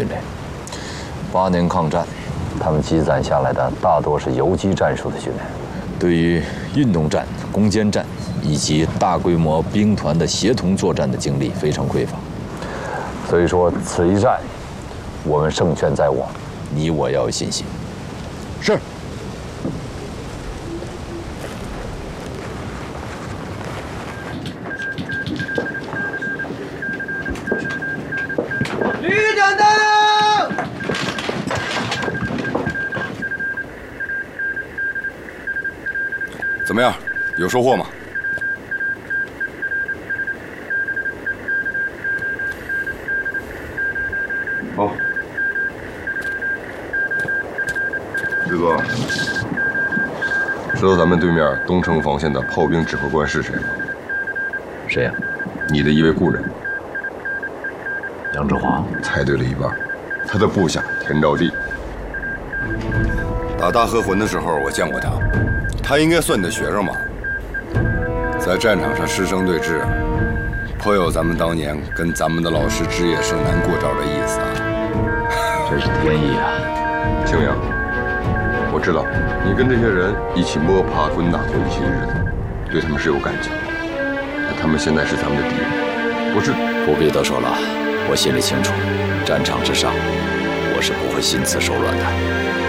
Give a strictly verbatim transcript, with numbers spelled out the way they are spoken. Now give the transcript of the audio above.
训练。八年抗战，他们积攒下来的大多是游击战术的训练，对于运动战、攻坚战以及大规模兵团的协同作战的经历非常匮乏。所以说，此一战，我们胜券在握，你我要有信心。 是。 旅长到！ 怎么样？有收获吗？好。师哥，知道咱们对面东城防线的炮兵指挥官是谁吗？ 谁呀？ 你的一位故人。 杨志华。 猜对了一半，他的部下田兆地。打大河魂的时候，我见过他，他应该算你的学生吧？在战场上师生对峙，颇有咱们当年跟咱们的老师枝叶生南过招的意思啊。 真是天意啊！ 青阳，我知道你跟这些人一起摸爬滚打过一些日子，对他们是有感情，但他们现在是咱们的敌人，不是？ 不必多说了，我心里清楚，战场之上，我是不会心慈手软的。